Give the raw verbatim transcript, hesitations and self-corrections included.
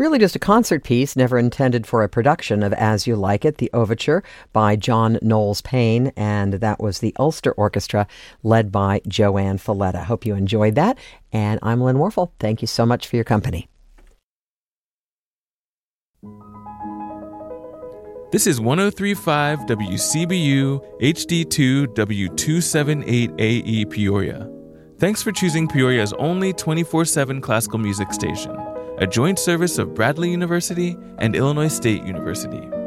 Really just a concert piece, never intended for a production of As You Like It, the overture by John Knowles Payne, and that was the Ulster Orchestra led by Joanne Falletta. Hope you enjoyed that, and I'm Lynn Warfel. Thank you so much for your company. This is one oh three point five W C B U H D two W two seventy-eight A E Peoria. Thanks for choosing Peoria's only twenty-four seven classical music station, a joint service of Bradley University and Illinois State University.